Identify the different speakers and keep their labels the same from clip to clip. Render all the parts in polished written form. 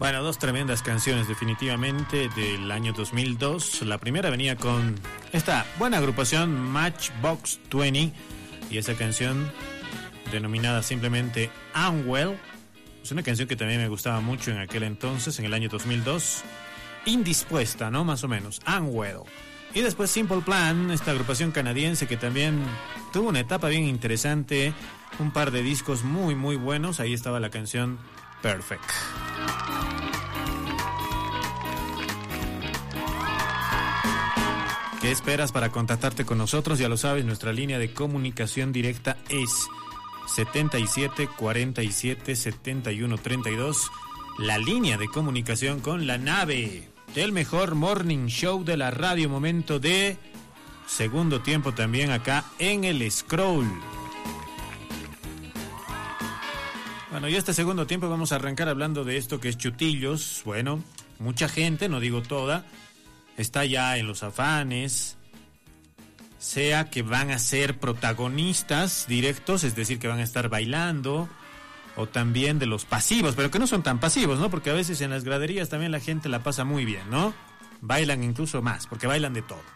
Speaker 1: Bueno, dos tremendas canciones definitivamente del año 2002. La primera venía con esta buena agrupación Matchbox 20 y esa canción denominada simplemente Unwell. Es una canción que también me gustaba mucho en aquel entonces, en el año 2002. Indispuesta, ¿no? Más o menos. Unwell. Y después Simple Plan, esta agrupación canadiense que también tuvo una etapa bien interesante, un par de discos muy muy buenos. Ahí estaba la canción Perfect. ¿Qué esperas para contactarte con nosotros? Ya lo sabes, nuestra línea de comunicación directa es 77 47 71 32. La línea de comunicación con la nave del mejor morning show de la radio. Momento de segundo tiempo también acá en el Scroll. Bueno, y este segundo tiempo vamos a arrancar hablando de esto que es Chutillos. Bueno, mucha gente, no digo toda, está ya en los afanes, sea que van a ser protagonistas directos, es decir, que van a estar bailando, o también de los pasivos, pero que no son tan pasivos, ¿no? Porque a veces en las graderías también la gente la pasa muy bien, ¿no? Bailan incluso más, porque bailan de todo.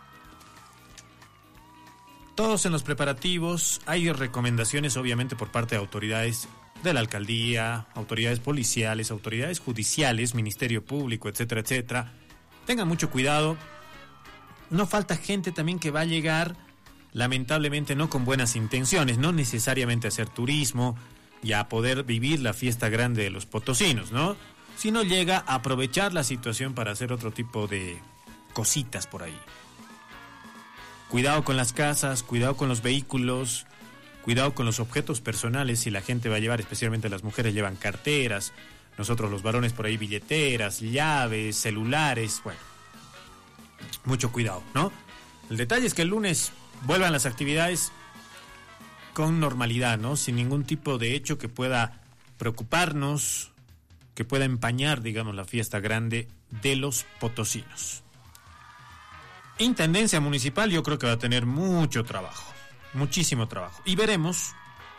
Speaker 1: Todos en los preparativos, hay recomendaciones obviamente por parte de autoridades de la alcaldía, autoridades policiales, autoridades judiciales, Ministerio Público, etcétera, etcétera. Tengan mucho cuidado. No falta gente también que va a llegar, lamentablemente no con buenas intenciones, no necesariamente a hacer turismo y a poder vivir la fiesta grande de los potosinos, ¿no? Sino llega a aprovechar la situación para hacer otro tipo de cositas por ahí. Cuidado con las casas, cuidado con los vehículos, cuidado con los objetos personales. Si la gente va a llevar, especialmente las mujeres llevan carteras, nosotros los varones por ahí billeteras, llaves, celulares, bueno, mucho cuidado, ¿no? El detalle es que el lunes vuelvan las actividades con normalidad, ¿no? Sin ningún tipo de hecho que pueda preocuparnos, que pueda empañar, digamos, la fiesta grande de los potosinos. Intendencia municipal yo creo que va a tener mucho trabajo, muchísimo trabajo. Y veremos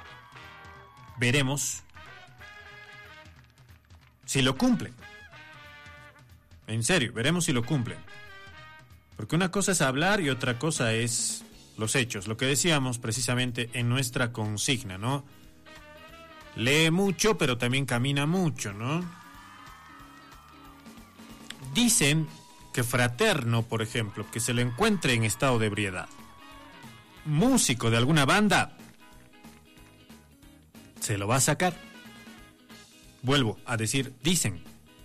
Speaker 1: si lo cumplen. En serio, veremos si lo cumplen. Porque una cosa es hablar y otra cosa es los hechos. Lo que decíamos precisamente en nuestra consigna, ¿no? Lee mucho, pero también camina mucho, ¿no? Dicen que Fraterno, por ejemplo, que se lo encuentre en estado de ebriedad, músico de alguna banda, se lo va a sacar. Vuelvo a decir, dicen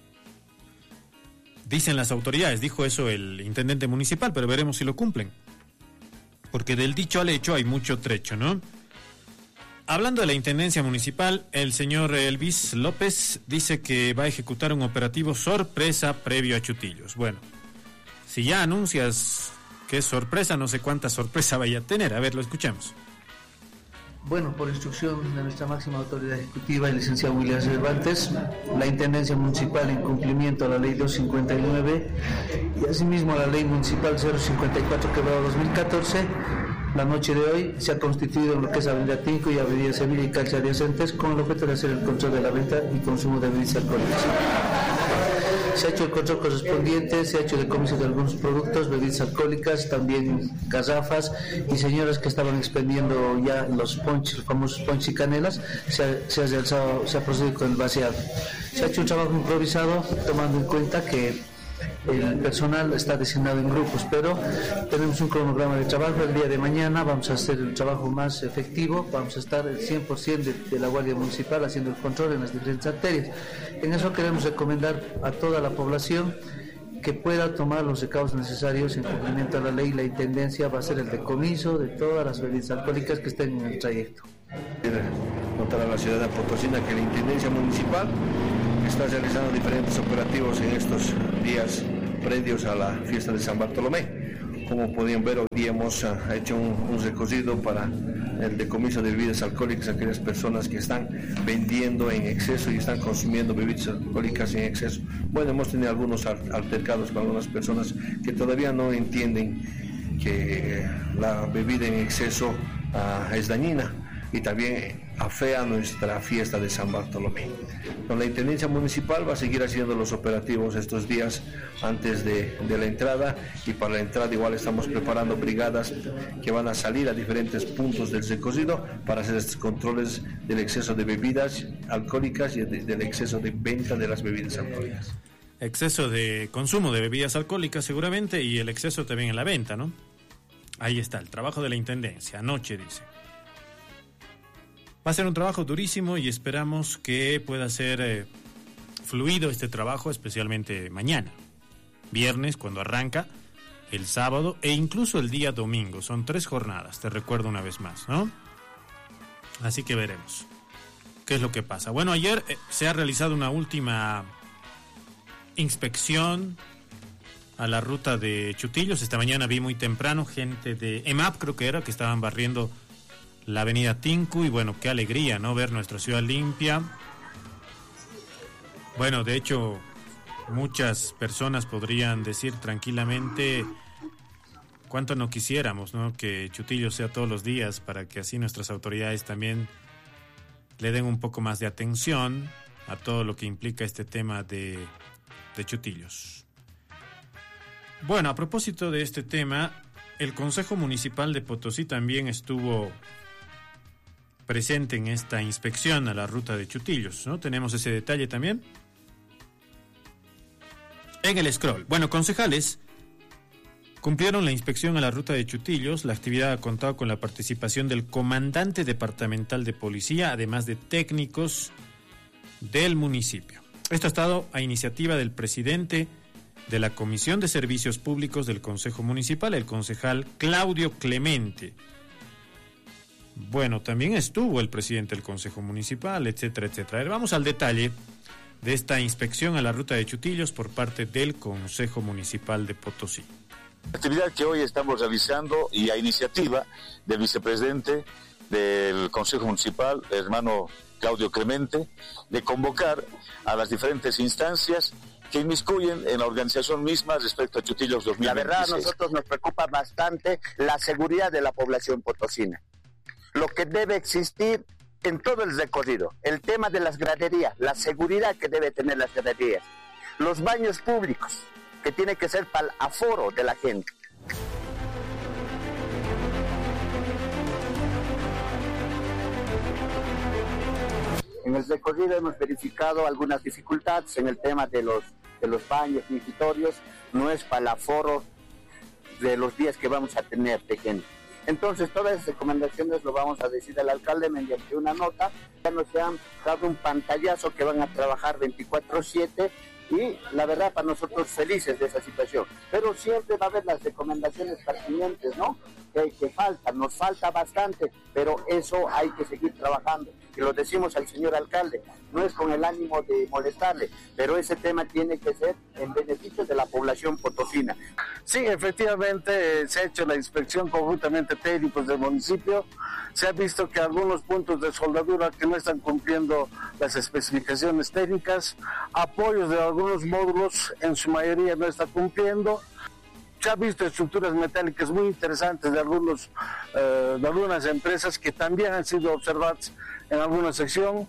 Speaker 1: las autoridades, dijo eso el intendente municipal, pero veremos si lo cumplen. Porque del dicho al hecho hay mucho trecho, ¿no? Hablando de la intendencia municipal, el señor Elvis López dice que va a ejecutar un operativo sorpresa previo a Chutillos. Bueno, si ya anuncias que es sorpresa, no sé cuánta sorpresa vaya a tener. A ver, lo escuchamos.
Speaker 2: Bueno, por instrucción de nuestra máxima autoridad ejecutiva, el licenciado William Cervantes, la Intendencia Municipal en cumplimiento a la Ley 259 y asimismo a la Ley Municipal 054/2014, la noche de hoy se ha constituido en lo que es Avenida Tinco y Avenida Sevilla y calles adyacentes con el objeto de hacer el control de la venta y consumo de bebidas alcohólicas. Se ha hecho el control correspondiente, se ha hecho decomiso de algunos productos, bebidas alcohólicas, también garrafas y señoras que estaban expendiendo ya los ponches, los famosos ponches y canelas, se ha procedido con el vaciado. Se ha hecho un trabajo improvisado tomando en cuenta que el personal está designado en grupos, pero tenemos un cronograma de trabajo. El día de mañana vamos a hacer el trabajo más efectivo, vamos a estar el 100% de la Guardia Municipal haciendo el control en las diferentes arterias. En eso queremos recomendar a toda la población que pueda tomar los recaudos necesarios en cumplimiento a la ley. La Intendencia va a hacer el decomiso de todas las bebidas alcohólicas que estén en el trayecto.
Speaker 3: Notar a la ciudad potosina que la Intendencia Municipal está realizando diferentes operativos en estos días previos a la fiesta de San Bartolomé. Como podían ver, hoy día hemos hecho un recorrido para el decomiso de bebidas alcohólicas a aquellas personas que están vendiendo en exceso y están consumiendo bebidas alcohólicas en exceso. Bueno, hemos tenido algunos altercados con algunas personas que todavía no entienden que la bebida en exceso es dañina y también afea nuestra fiesta de San Bartolomé. Con la Intendencia Municipal va a seguir haciendo los operativos estos días antes de la entrada, y para la entrada igual estamos preparando brigadas que van a salir a diferentes puntos del recorrido para hacer estos controles del exceso de bebidas alcohólicas y del exceso de venta de las bebidas alcohólicas.
Speaker 1: Exceso de consumo de bebidas alcohólicas seguramente, y el exceso también en la venta, ¿no? Ahí está, el trabajo de la Intendencia, anoche dice. Va a ser un trabajo durísimo y esperamos que pueda ser fluido este trabajo, especialmente mañana, viernes cuando arranca, el sábado e incluso el día domingo. Son 3 jornadas, te recuerdo una vez más, ¿no? Así que veremos qué es lo que pasa. Bueno, ayer se ha realizado una última inspección a la ruta de Chutillos. Esta mañana vi muy temprano gente de EMAP, creo que era, que estaban barriendo la avenida Tinku, y bueno, qué alegría, ¿no? Ver nuestra ciudad limpia. Bueno, de hecho, muchas personas podrían decir tranquilamente cuánto no quisiéramos, ¿no? Que Chutillos sea todos los días, para que así nuestras autoridades también le den un poco más de atención a todo lo que implica este tema de Chutillos. Bueno, a propósito de este tema, el Consejo Municipal de Potosí también estuvo presente en esta inspección a la ruta de Chutillos, ¿no? Tenemos ese detalle también en el scroll. Bueno, concejales cumplieron la inspección a la ruta de Chutillos. La actividad ha contado con la participación del comandante departamental de policía, además de técnicos del municipio. Esto ha estado a iniciativa del presidente de la Comisión de Servicios Públicos del Consejo Municipal, el concejal Claudio Clemente. Bueno, también estuvo el presidente del Consejo Municipal, etcétera, etcétera. A ver, vamos al detalle de esta inspección a la ruta de Chutillos por parte del Consejo Municipal de Potosí.
Speaker 4: La actividad que hoy estamos realizando, y a iniciativa del vicepresidente del Consejo Municipal, el hermano Claudio Clemente, de convocar a las diferentes instancias que inmiscuyen en la organización misma respecto a Chutillos 2026.
Speaker 5: La verdad, a nosotros nos preocupa bastante la seguridad de la población potosina. Lo que debe existir en todo el recorrido, el tema de las graderías, la seguridad que debe tener las graderías, los baños públicos, que tiene que ser para el aforo de la gente. En el recorrido hemos verificado algunas dificultades en el tema de los baños minitorios, no es para el aforo de los días que vamos a tener de gente. Entonces, todas esas recomendaciones lo vamos a decir al alcalde mediante una nota. Ya nos han dado un pantallazo que van a trabajar 24/7 y la verdad para nosotros felices de esa situación. Pero siempre va a haber las recomendaciones pertinentes, ¿no? Que faltan, nos falta bastante, pero eso hay que seguir trabajando. Y lo decimos al señor alcalde, no es con el ánimo de molestarle, pero ese tema tiene que ser en beneficio de la población potosina.
Speaker 6: Sí, efectivamente se ha hecho la inspección conjuntamente técnicos del municipio. Se ha visto que algunos puntos de soldadura que no están cumpliendo las especificaciones técnicas, apoyos de algunos módulos en su mayoría no está cumpliendo. Se ha visto estructuras metálicas muy interesantes de algunas empresas que también han sido observadas en alguna sección.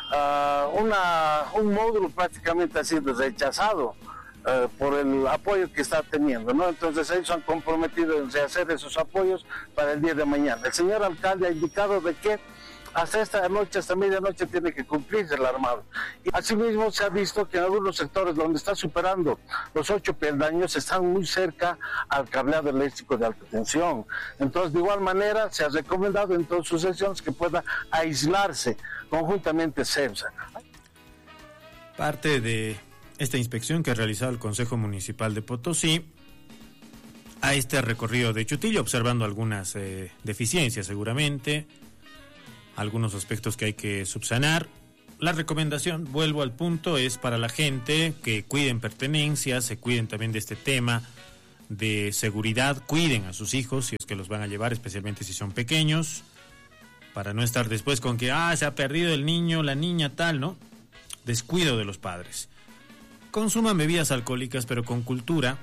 Speaker 6: Un módulo prácticamente ha sido rechazado por el apoyo que está teniendo, ¿no? Entonces ellos han comprometido en hacer esos apoyos para el día de mañana. El señor alcalde ha indicado de que hasta esta noche, hasta medianoche, tiene que cumplirse el armado. Y asimismo se ha visto que en algunos sectores donde está superando los 8 peldaños están muy cerca al cableado eléctrico de alta tensión. Entonces, de igual manera, se ha recomendado en todas sus secciones que pueda aislarse conjuntamente CEMSA.
Speaker 1: Parte de esta inspección que ha realizado el Consejo Municipal de Potosí a este recorrido de Chutillo, observando algunas deficiencias seguramente, algunos aspectos que hay que subsanar. La recomendación, vuelvo al punto, es para la gente que cuiden pertenencias, se cuiden también de este tema de seguridad, cuiden a sus hijos si es que los van a llevar, especialmente si son pequeños, para no estar después con que se ha perdido el niño, la niña, tal, ¿no? Descuido de los padres. Consuman bebidas alcohólicas, pero con cultura.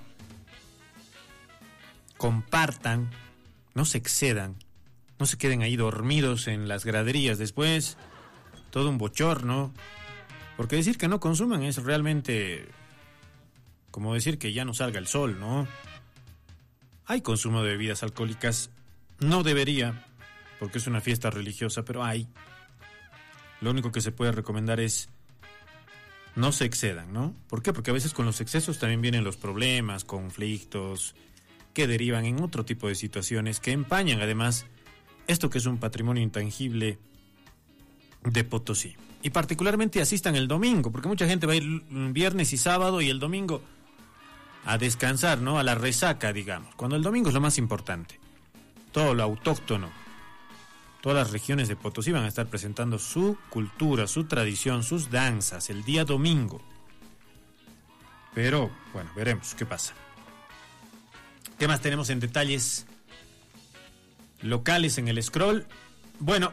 Speaker 1: Compartan, no se excedan. No se queden ahí dormidos en las graderías después. Todo un bochorno. Porque decir que no consuman es realmente como decir que ya no salga el sol, ¿no? Hay consumo de bebidas alcohólicas, no debería, porque es una fiesta religiosa, pero hay. Lo único que se puede recomendar es no se excedan, ¿no? ¿Por qué? Porque a veces con los excesos también vienen los problemas, conflictos, que derivan en otro tipo de situaciones que empañan además esto que es un patrimonio intangible de Potosí. Y particularmente asistan el domingo, porque mucha gente va a ir viernes y sábado y el domingo a descansar, ¿no? A la resaca, digamos. Cuando el domingo es lo más importante. Todo lo autóctono. Todas las regiones de Potosí van a estar presentando su cultura, su tradición, sus danzas el día domingo. Pero, bueno, veremos qué pasa. ¿Qué más tenemos en detalles locales en el scroll? Bueno,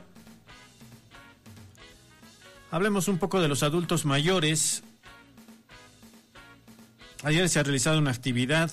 Speaker 1: hablemos un poco de los adultos mayores. Ayer se ha realizado una actividad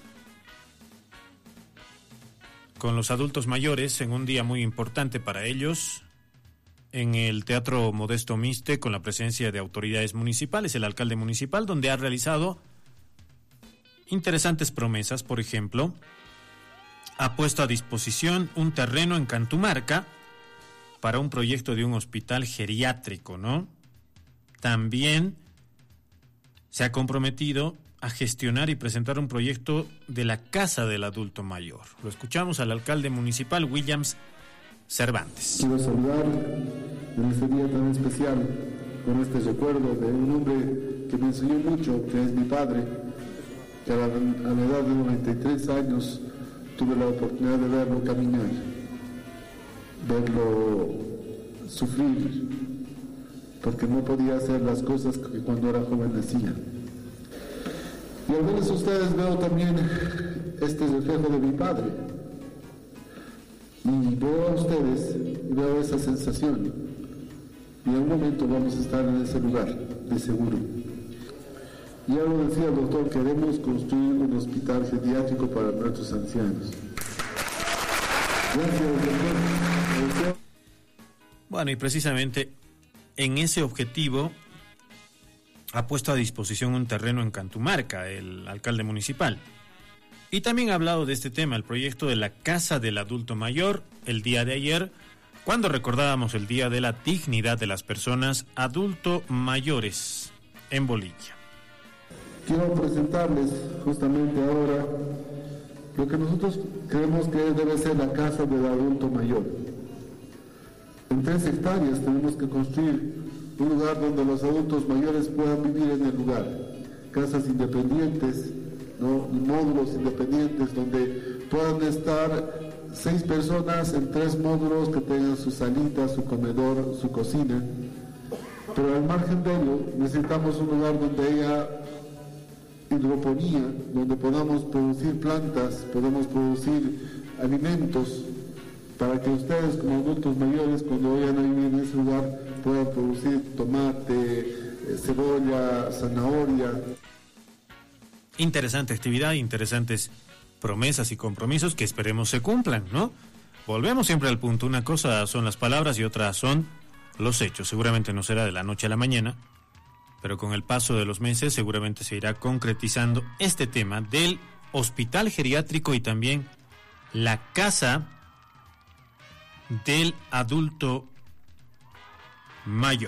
Speaker 1: con los adultos mayores en un día muy importante para ellos en el Teatro Modesto Miste con la presencia de autoridades municipales, el alcalde municipal, donde ha realizado interesantes promesas. Por ejemplo, ha puesto a disposición un terreno en Cantumarca para un proyecto de un hospital geriátrico, ¿no? También se ha comprometido a gestionar y presentar un proyecto de la Casa del Adulto Mayor. Lo escuchamos al alcalde municipal, Williams Cervantes.
Speaker 7: Quiero saludar en este día tan especial con este recuerdo de un hombre que me enseñó mucho, que es mi padre, que a la edad de 93 años tuve la oportunidad de verlo caminar, verlo sufrir, porque no podía hacer las cosas que cuando era joven hacía. Y al verles ustedes veo también este reflejo de mi padre. Y veo a ustedes y veo esa sensación. Y en un momento vamos a estar en ese lugar, de seguro. Y ya lo decía el doctor, queremos construir un hospital geriátrico para nuestros ancianos. Gracias, doctor.
Speaker 1: Bueno, y precisamente en ese objetivo ha puesto a disposición un terreno en Cantumarca, el alcalde municipal. Y también ha hablado de este tema, el proyecto de la Casa del Adulto Mayor, el día de ayer, cuando recordábamos el Día de la Dignidad de las Personas Adulto Mayores en Bolivia.
Speaker 7: Quiero presentarles justamente ahora lo que nosotros creemos que debe ser la Casa del Adulto Mayor. En 3 hectáreas tenemos que construir un lugar donde los adultos mayores puedan vivir en el lugar. Casas independientes, ¿no? Módulos independientes donde puedan estar 6 personas en 3 módulos que tengan su salita, su comedor, su cocina. Pero al margen de ello, necesitamos un lugar donde haya hidroponía, donde podamos producir plantas, podamos producir alimentos, para que ustedes como adultos mayores, cuando vayan a vivir en ese lugar, puedan producir tomate, cebolla, zanahoria.
Speaker 1: Interesante actividad, interesantes promesas y compromisos que esperemos se cumplan, ¿no? Volvemos siempre al punto, una cosa son las palabras y otra son los hechos. Seguramente no será de la noche a la mañana, pero con el paso de los meses seguramente se irá concretizando este tema del hospital geriátrico y también la Casa del Adulto Mayor.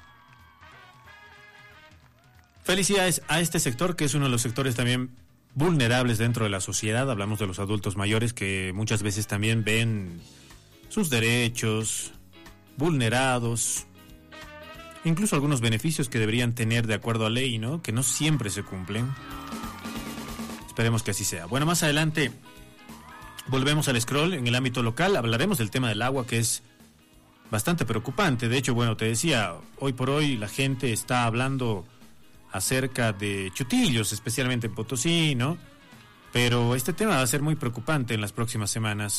Speaker 1: Felicidades a este sector, que es uno de los sectores también vulnerables dentro de la sociedad. Hablamos de los adultos mayores que muchas veces también ven sus derechos vulnerados, incluso algunos beneficios que deberían tener de acuerdo a ley, ¿no? Que no siempre se cumplen. Esperemos que así sea. Bueno, más adelante volvemos al scroll en el ámbito local. Hablaremos del tema del agua, que es bastante preocupante. De hecho, bueno, te decía, hoy por hoy la gente está hablando acerca de chutillos, especialmente en Potosí, ¿no? Pero este tema va a ser muy preocupante en las próximas semanas.